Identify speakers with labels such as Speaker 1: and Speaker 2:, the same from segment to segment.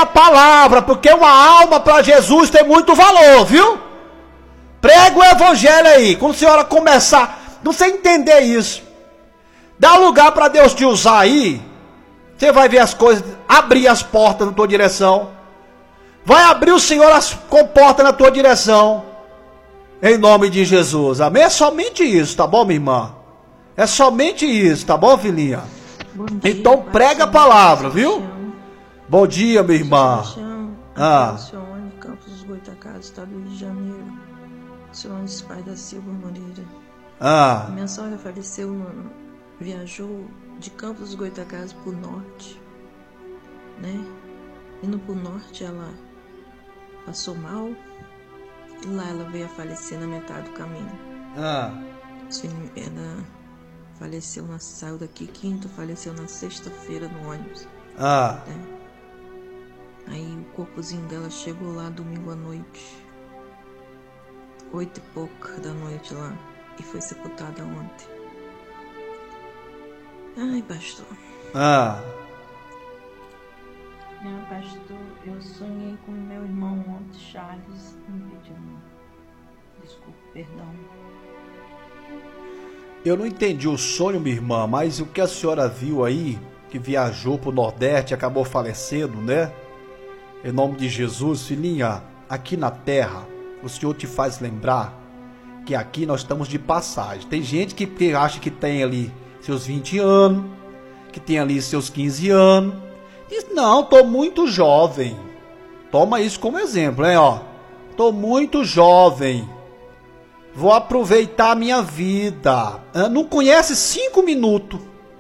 Speaker 1: a palavra, porque uma alma para Jesus tem muito valor, viu? Prega o evangelho aí. Quando a senhora começar, não sei entender isso, dá lugar para Deus te usar aí, você vai ver as coisas, abrir as portas na tua direção. Vai abrir o Senhor as portas na tua direção. Em nome de Jesus. Amém? É somente isso, tá bom, minha irmã? É somente isso, tá bom, filhinha?
Speaker 2: Bom dia,
Speaker 1: então prega a palavra, viu? Bom dia, minha irmã.
Speaker 2: Alcione, Campos dos Goitacazes, estado do Rio de Janeiro. Alcione, pai da Silva Moreira. Minha sogra faleceu, viajou de Campos dos Goitacazes pro norte, né? Indo pro norte, ela passou mal e lá ela veio a falecer na metade do caminho. Ela faleceu, saiu daqui quinta, faleceu na sexta-feira no ônibus. Né? Aí o corpozinho dela chegou lá domingo à noite, 8 e pouca da noite lá, e foi sepultada ontem. Ai, pastor.
Speaker 3: Pastor, eu sonhei com meu irmão ontem, Charles, me pedindo desculpa, perdão.
Speaker 1: Eu não entendi o sonho, minha irmã, mas o que a senhora viu aí, que viajou para o Nordeste e acabou falecendo, né? Em nome de Jesus, filhinha, aqui na terra, o Senhor te faz lembrar que aqui nós estamos de passagem. Tem gente que acha que tem ali seus 20 anos, que tem ali seus 15 anos. Diz, não, estou muito jovem. Toma isso como exemplo, hein, ó. Estou muito jovem. Vou aproveitar a minha vida. Não conhece 5 minutos.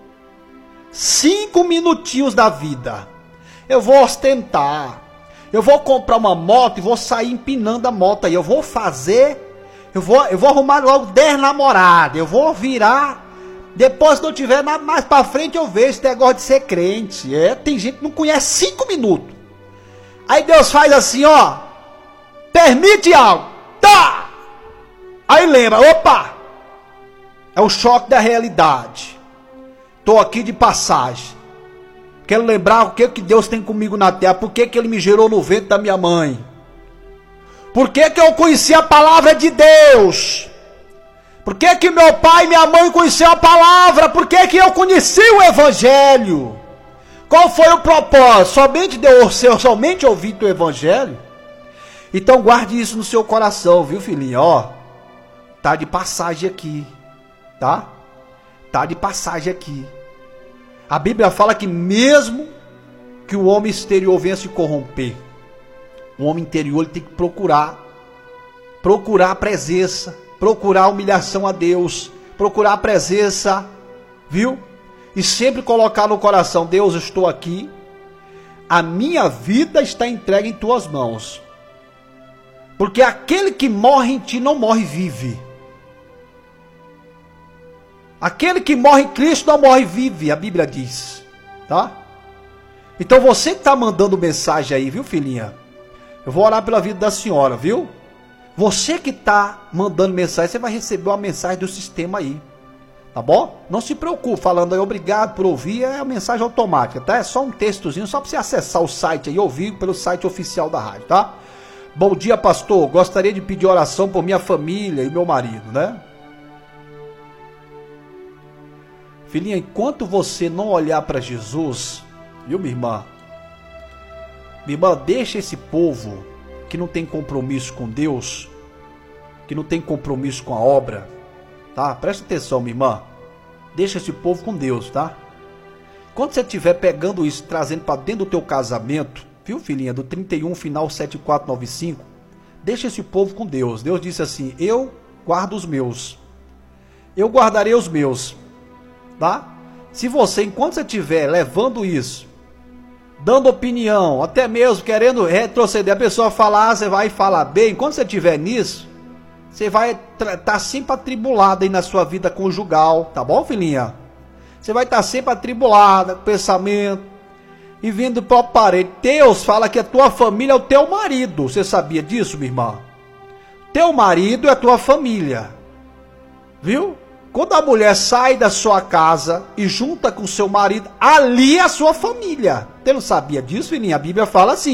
Speaker 1: 5 minutinhos da vida. Eu vou ostentar. Eu vou comprar uma moto e vou sair empinando a moto aí. Eu vou fazer. Eu vou arrumar logo 10 namoradas. Eu vou virar. Depois, se não tiver nada mais pra frente, eu vejo esse negócio de ser crente. Tem gente que não conhece 5 minutos. Aí Deus faz assim, ó. Permite algo. Tá! Aí lembra, opa! É o choque da realidade. Tô aqui de passagem. Quero lembrar o que Deus tem comigo na terra. Por que Ele me gerou no ventre da minha mãe. Por que eu conheci a palavra de Deus. Por que meu pai e minha mãe conheceram a palavra? Por que eu conheci o evangelho? Qual foi o propósito? Somente ouvir o evangelho? Então guarde isso no seu coração, viu, filhinha? Ó, tá de passagem aqui, tá? Tá de passagem aqui. A Bíblia fala que mesmo que o homem exterior venha se corromper, o homem interior ele tem que procurar a presença, procurar a humilhação a Deus, procurar a presença, viu? E sempre colocar no coração, Deus, eu estou aqui, a minha vida está entregue em tuas mãos. Porque aquele que morre em ti não morre, vive. Aquele que morre em Cristo não morre, vive, a Bíblia diz, tá? Então você que está mandando mensagem aí, viu, filhinha? Eu vou orar pela vida da senhora, viu? Você que está mandando mensagem, você vai receber uma mensagem do sistema aí, tá bom? Não se preocupe, falando aí, obrigado por ouvir, é a mensagem automática, tá? É só um textozinho, só para você acessar o site aí, ouvir pelo site oficial da rádio, tá? Bom dia, pastor, gostaria de pedir oração por minha família e meu marido, né? Filhinha, enquanto você não olhar para Jesus, viu, minha irmã? Minha irmã, deixa esse povo que não tem compromisso com Deus, que não tem compromisso com a obra, tá? Presta atenção, minha irmã. Deixa esse povo com Deus, tá? Quando você estiver pegando isso, trazendo para dentro do teu casamento, viu, filhinha, do 31, final 7495, deixa esse povo com Deus. Deus disse assim, eu guardo os meus. Eu guardarei os meus, tá? Se você, enquanto você estiver levando isso, dando opinião, até mesmo querendo retroceder, a pessoa falar, você vai falar bem, enquanto você estiver nisso, você vai estar sempre atribulado aí na sua vida conjugal, tá bom, filhinha? Você vai estar sempre atribulada, com pensamento, e vindo para o parede. Deus fala que a tua família é o teu marido, você sabia disso, minha irmã? Teu marido é a tua família, viu? Quando a mulher sai da sua casa e junta com seu marido, ali é a sua família. Você não sabia disso, filhinha? A Bíblia fala assim.